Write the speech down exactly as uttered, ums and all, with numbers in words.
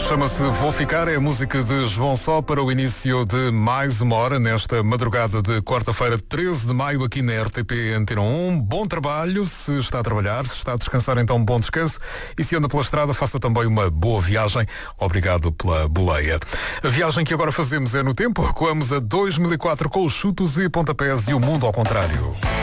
Chama-se Vou Ficar, é a música de João Só para o início de mais uma hora nesta madrugada de quarta-feira, treze de maio, aqui na R T P Antena um. Bom trabalho, se está a trabalhar, se está a descansar, então bom descanso, e se anda pela estrada, faça também uma boa viagem. Obrigado pela boleia. A viagem que agora fazemos é no tempo, recuamos a dois mil e quatro com os chutos e pontapés e o mundo ao contrário.